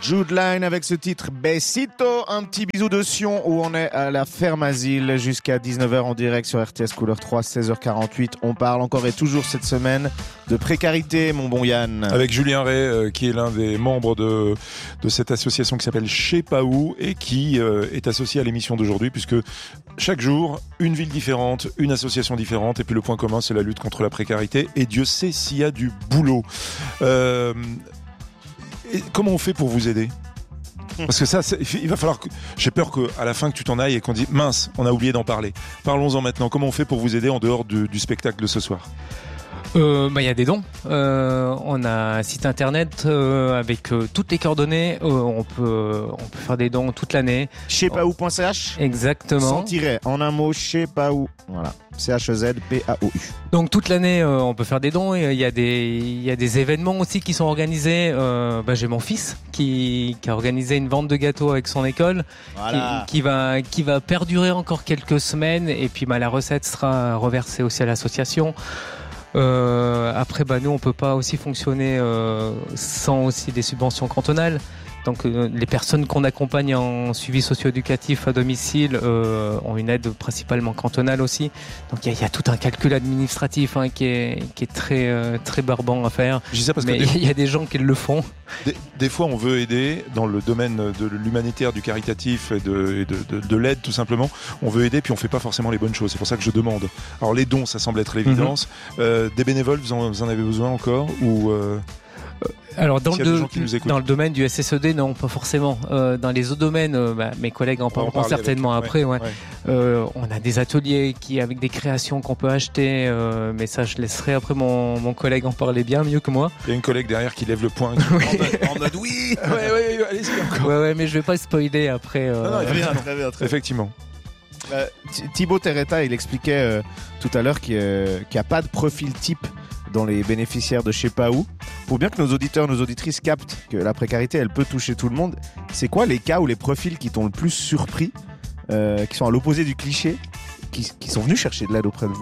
Jude Line avec ce titre Besito, un petit bisou de Sion où on est à la ferme asile jusqu'à 19h en direct sur RTS Couleur 3, 16h48. On parle encore et toujours cette semaine de précarité, mon bon Yann. Avec Julien Ray, qui est l'un des membres de cette association qui s'appelle Je sais pas où et qui est associé à l'émission d'aujourd'hui, puisque chaque jour, une ville différente, une association différente, et puis le point commun, c'est la lutte contre la précarité, et Dieu sait s'il y a du boulot. Et comment on fait pour vous aider ? Parce que ça, il va falloir que... J'ai peur qu'à la fin que tu t'en ailles et qu'on dise mince, on a oublié d'en parler. Parlons-en maintenant. Comment on fait pour vous aider en dehors du spectacle de ce soir ? Il y a des dons. On a un site internet avec toutes les coordonnées. On peut faire des dons toute l'année. Chezpaou.ch. Exactement. Sans tiret. En un mot, Chezpaou. Voilà. CHEZPAOU. Donc toute l'année, on peut faire des dons. Il y a des événements aussi qui sont organisés. J'ai mon fils qui a organisé une vente de gâteaux avec son école, voilà. qui va perdurer encore quelques semaines. Et puis la recette sera reversée aussi à l'association. Après, nous, on peut pas aussi fonctionner sans aussi des subventions cantonales. Donc, les personnes qu'on accompagne en suivi socio-éducatif à domicile ont une aide principalement cantonale aussi. Donc, il y a tout un calcul administratif qui est très très barbant à faire. Je dis ça parce mais il y a des gens qui le font. Des fois, on veut aider dans le domaine de l'humanitaire, du caritatif et de l'aide, tout simplement. On veut aider, puis on fait pas forcément les bonnes choses. C'est pour ça que je demande. Alors, les dons, ça semble être l'évidence. Des bénévoles, vous en avez besoin encore ou Alors dans le domaine du SSED, non, pas forcément. Dans les autres domaines, mes collègues en parleront certainement après. Ouais. On a des ateliers avec des créations qu'on peut acheter, mais ça je laisserai après mon collègue en parler bien mieux que moi. Il y a une collègue derrière qui lève le poing en mode oui. Allez-y encore. Ouais, mais je vais pas spoiler après. Très bien. Effectivement. Thibaut Terretta, il expliquait tout à l'heure qu'il n'y a pas de profil type dans les bénéficiaires de Je sais pas où. Pour bien que nos auditeurs, nos auditrices captent que la précarité, elle peut toucher tout le monde, c'est quoi les cas ou les profils qui t'ont le plus surpris, qui sont à l'opposé du cliché, qui sont venus chercher de l'aide auprès de vous ?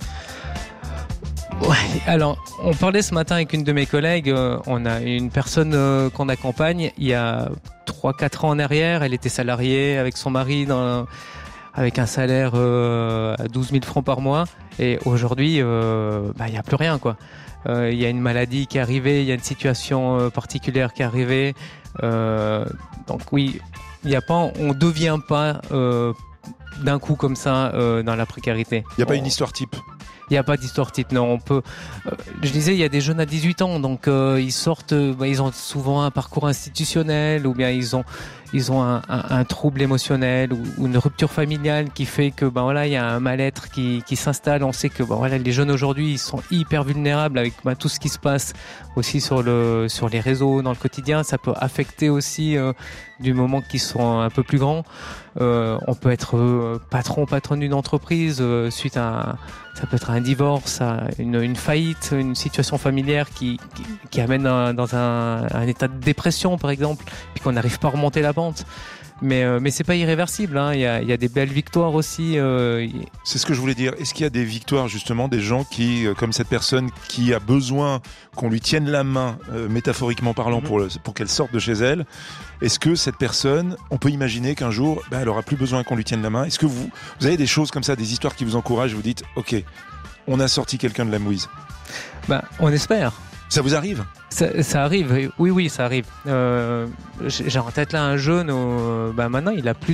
Ouais, alors on parlait ce matin avec une de mes collègues, on a une personne qu'on accompagne, il y a 3-4 ans en arrière, elle était salariée avec son mari avec un salaire à 12 000 francs par mois, et aujourd'hui il y a plus rien quoi. Il y a une maladie qui est arrivée, il y a une situation particulière qui est arrivée, donc oui, on devient pas d'un coup comme ça dans la précarité. Il n'y a pas une histoire type. Il n'y a pas d'histoire type, non. On peut. Je disais, il y a des jeunes à 18 ans, donc ils sortent. Ils ont souvent un parcours institutionnel, ou bien ils ont un trouble émotionnel ou une rupture familiale qui fait que il y a un mal-être qui s'installe. On sait que les jeunes aujourd'hui, ils sont hyper vulnérables avec tout ce qui se passe aussi sur les réseaux, dans le quotidien. Ça peut affecter aussi du moment qu'ils sont un peu plus grands. On peut être patronne d'une entreprise suite à ça peut être un divorce, une faillite, une situation familière qui amène dans un état de dépression par exemple, puis qu'on n'arrive pas à remonter la pente. Mais c'est pas irréversible, hein. Il y a des belles victoires aussi. C'est ce que je voulais dire. Est-ce qu'il y a des victoires justement, des gens qui, comme cette personne qui a besoin qu'on lui tienne la main, métaphoriquement parlant, pour qu'elle sorte de chez elle. Est-ce que cette personne, on peut imaginer qu'un jour, elle aura plus besoin qu'on lui tienne la main. Est-ce que vous avez des choses comme ça, des histoires qui vous encouragent, vous dites, ok, on a sorti quelqu'un de la mouise. On espère. Ça vous arrive ? Ça arrive, oui, ça arrive. J'ai en tête là un jeune, maintenant il a plus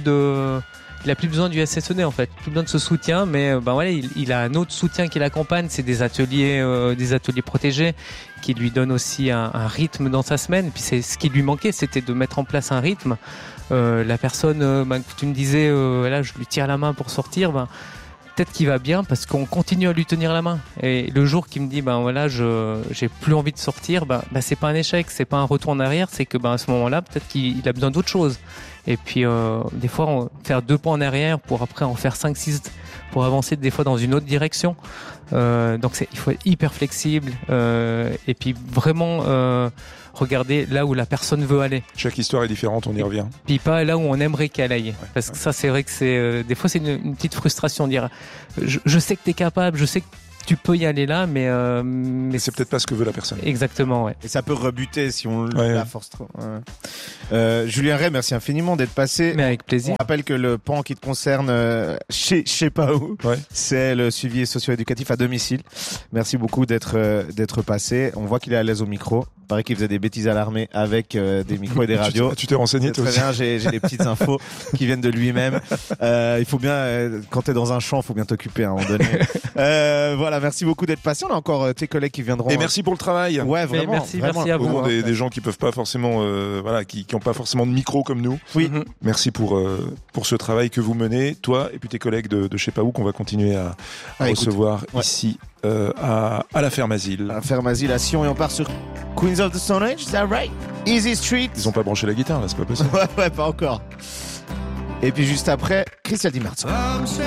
besoin du SSED en fait, plus besoin de ce soutien, mais il a un autre soutien qui l'accompagne, c'est des ateliers protégés qui lui donnent aussi un rythme dans sa semaine. Puis c'est ce qui lui manquait, c'était de mettre en place un rythme. La personne, que tu me disais, là je lui tire la main pour sortir, peut-être qu'il va bien parce qu'on continue à lui tenir la main. Et le jour qu'il me dit, j'ai plus envie de sortir, c'est pas un échec, c'est pas un retour en arrière, c'est que, à ce moment-là, peut-être qu'il a besoin d'autre chose. Et puis, des fois, faire 2 pas en arrière pour après en faire 5, 6, pour avancer des fois dans une autre direction. Donc il faut être hyper flexible, et puis vraiment, regarder là où la personne veut aller. Chaque histoire est différente, on y revient. Puis pas là où on aimerait qu'elle aille. Ça, c'est vrai que c'est des fois c'est une petite frustration de dire je sais que t'es capable, je sais que tu peux y aller là, mais c'est peut-être pas ce que veut la personne. Exactement, ouais. Et ça peut rebuter si on Ouais. la force trop. Ouais. Julien Ray, merci infiniment d'être passé. Mais avec plaisir. On rappelle que le pan qui te concerne chez je sais pas où, Ouais. c'est le suivi socio-éducatif à domicile. Merci beaucoup d'être passé. On voit qu'il est à l'aise au micro. Il paraît qu'il faisait des bêtises à l'armée avec des micros et des radios. Tu t'es renseigné toi Très aussi. bien, j'ai des petites infos qui viennent de lui-même. Il faut bien, quand t'es dans un champ, il faut bien t'occuper à un moment donné. Voilà, merci beaucoup d'être passé. On a encore tes collègues qui viendront. Et merci pour le travail. Ouais, vraiment. Merci vraiment. à Au vous. nom des gens qui peuvent pas forcément, qui ont pas forcément de micro comme nous. Oui. Mhm. Merci pour ce travail que vous menez, toi et puis tes collègues de je sais pas où, qu'on va continuer à recevoir Ouais. ici à la ferme asile. À Ferme Asile à Sion et on part sur Queens of the Stone Age, is that right? Easy Street. Ils ont pas branché la guitare là, c'est pas possible. Ouais, pas encore. Et puis juste après, Christian Di Marzo.